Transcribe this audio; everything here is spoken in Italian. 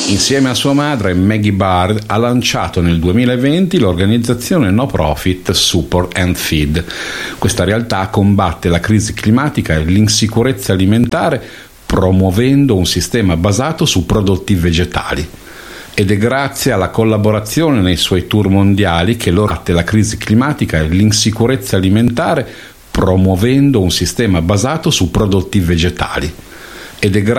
Insieme a sua madre, Maggie Bard ha lanciato nel 2020 l'organizzazione no profit Support and Feed. Questa realtà combatte la crisi climatica e l'insicurezza alimentare promuovendo un sistema basato su prodotti vegetali. Ed è grazie alla collaborazione nei suoi tour mondiali che combatte la crisi climatica e l'insicurezza alimentare promuovendo un sistema basato su prodotti vegetali. Ed è